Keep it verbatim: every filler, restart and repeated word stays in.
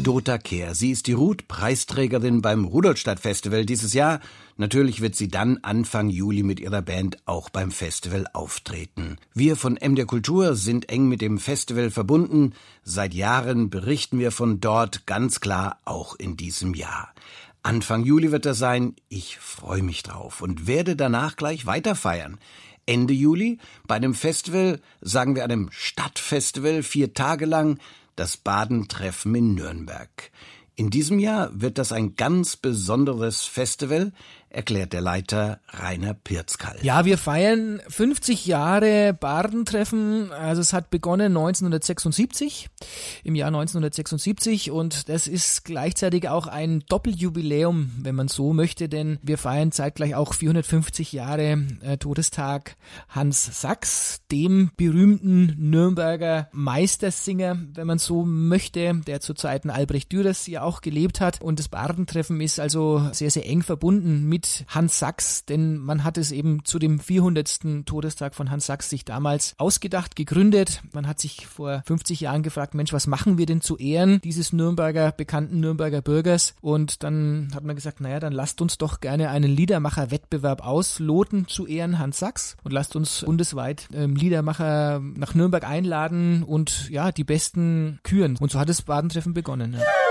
Dota Kehr. Sie ist die Ruth-Preisträgerin beim Rudolstadt-Festival dieses Jahr. Natürlich wird sie dann Anfang Juli mit ihrer Band auch beim Festival auftreten. Wir von M D R Kultur sind eng mit dem Festival verbunden. Seit Jahren berichten wir von dort, ganz klar auch in diesem Jahr. Anfang Juli wird das sein. Ich freue mich drauf und werde danach gleich weiter feiern. Ende Juli bei einem Festival, sagen wir einem Stadtfestival, vier Tage lang, das Badentreffen in Nürnberg. In diesem Jahr wird das ein ganz besonderes Festival, erklärt der Leiter Rainer Pirzkal. Ja, wir feiern fünfzig Jahre Badentreffen. Also es hat begonnen neunzehnhundertsechsundsiebzig, im Jahr neunzehnhundertsechsundsiebzig, und das ist gleichzeitig auch ein Doppeljubiläum, wenn man so möchte, denn wir feiern zeitgleich auch vierhundertfünfzig Jahre äh, Todestag Hans Sachs, dem berühmten Nürnberger Meistersinger, wenn man so möchte, der zu Zeiten Albrecht Dürers ja auch gelebt hat. Und das Badentreffen ist also sehr, sehr eng verbunden mit Hans Sachs, denn man hat es eben zu dem vierhundertsten Todestag von Hans Sachs sich damals ausgedacht, gegründet. Man hat sich vor fünfzig Jahren gefragt, Mensch, was machen wir denn zu Ehren dieses Nürnberger, bekannten Nürnberger Bürgers? Und dann hat man gesagt, naja, dann lasst uns doch gerne einen Liedermacher-Wettbewerb ausloten zu Ehren Hans Sachs und lasst uns bundesweit ähm, Liedermacher nach Nürnberg einladen und ja, die Besten küren. Und so hat das Badentreffen begonnen. Ja.